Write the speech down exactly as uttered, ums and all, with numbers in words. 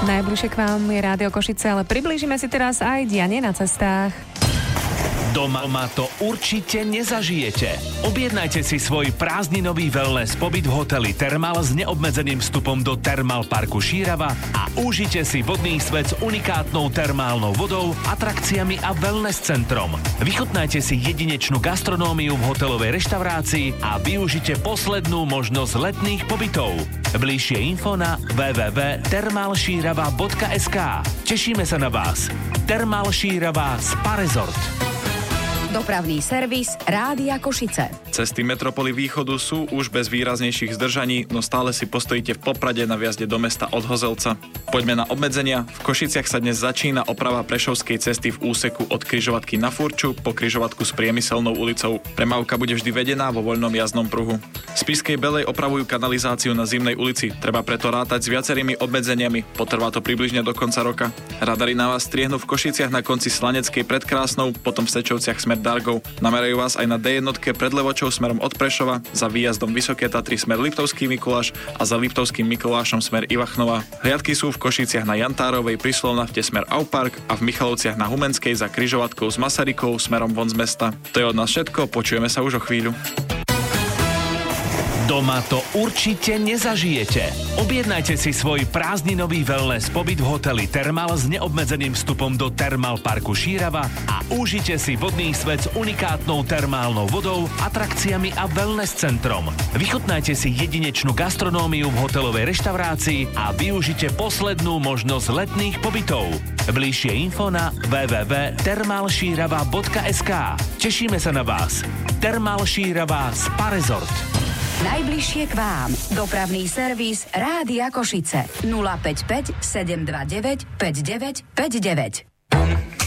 Najbližšie k vám je Rádio Košice, ale priblížime si teraz aj dianie na cestách. Doma to určite nezažijete. Objednajte si svoj prázdninový wellness pobyt v hoteli Thermal s neobmedzeným vstupom do Thermal parku Šírava a užite si vodný svet s unikátnou termálnou vodou, atrakciami a wellness centrom. Vychutnajte si jedinečnú gastronómiu v hotelovej reštaurácii a využite poslednú možnosť letných pobytov. Bližšie info na w w w bodka thermal šírava bodka es ká. Tešíme sa na vás. Thermal Šírava Spa Resort. Dopravný servis Rádia Košice. Cesty metropoly východu sú už bez výraznejších zdržaní, no stále si postojíte v Poprade na vjazde do mesta od Hozelca. Poďme na obmedzenia. V Košiciach sa dnes začína oprava Prešovskej cesty v úseku od križovatky na Furču po križovatku s Priemyselnou ulicou. Premávka bude vždy vedená vo voľnom jazdnom pruhu. V Spišskej Belej opravujú kanalizáciu na Zimnej ulici. Treba preto rátať s viacerými obmedzeniami. Potrvá to približne do konca roka. Radary na vás striehnú v Košiciach na konci Slaneckej pred Krásnou, potom v Sečovciach smer Dargov. Namerajú vás aj na dé jedna pred Levočou smerom od Prešova, za výjazdom Vysoké Tatry smer Liptovský Mikuláš a za Liptovským Mikulášom smer Ivachnová. Hliadky sú v Košiciach na Jantárovej pri Slovnafte smer Aupark a v Michalovciach na Humenskej za križovatkou s Masarykou smerom von z mesta. To je od nás všetko, počujeme sa už o chvíľu. Doma to určite nezažijete. Objednajte si svoj prázdninový wellness pobyt v hoteli Thermal s neobmedzeným vstupom do Thermal parku Šírava a užite si vodný svet s unikátnou termálnou vodou, atrakciami a wellness centrom. Vychutnajte si jedinečnú gastronómiu v hotelovej reštaurácii a využite poslednú možnosť letných pobytov. Bližšie info na w w w bodka thermal šírava bodka es ká. Tešíme sa na vás. Thermal Šírava Spa Resort. Najbližšie k vám. Dopravný servis Rádia Košice. nula päť päť sedem dva deväť päť deväť päť deväť.